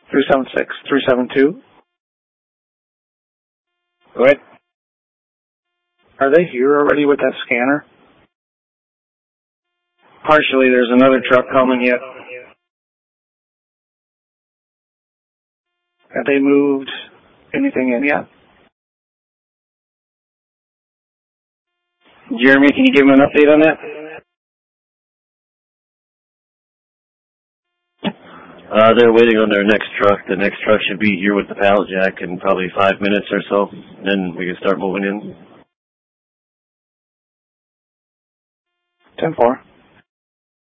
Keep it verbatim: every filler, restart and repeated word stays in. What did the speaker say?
three seven six, three seven two. Go ahead. Are they here already with that scanner? Partially, there's another truck coming yet. Have they moved anything in yet? Jeremy, can you give him an update on that? Uh, they're waiting on their next truck. The next truck should be here with the pallet jack in probably five minutes or so. Then we can start moving in. ten four.